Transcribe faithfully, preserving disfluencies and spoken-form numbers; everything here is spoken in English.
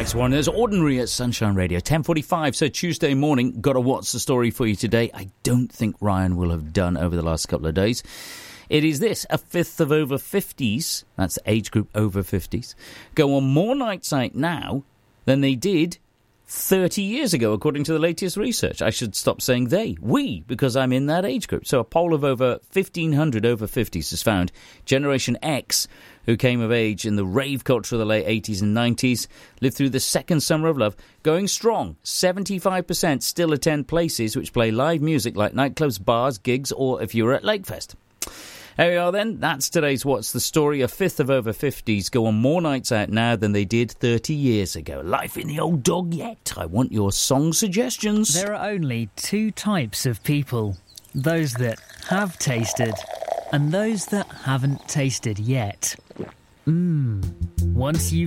Nice one. There's Ordinary at Sunshine Radio. ten forty-five, so Tuesday morning. Got a What's the Story for you today. I don't think Ryan will have done over the last couple of days. It is this: a fifth of over fifties, that's the age group over fifties, go on more nights out now than they did thirty years ago, according to the latest research. I should stop saying they, we, because I'm in that age group. So a poll of over fifteen hundred over fifties has found Generation X, who came of age in the rave culture of the late eighties and nineties, lived through the second summer of love, going strong. seventy-five percent still attend places which play live music like nightclubs, bars, gigs, or if you're at Lakefest. There we are then. That's today's What's the Story. A fifth of over fifties go on more nights out now than they did thirty years ago. Life in the old dog yet. I want your song suggestions. There are only two types of people. Those that have tasted and those that haven't tasted yet. Mmm. Once you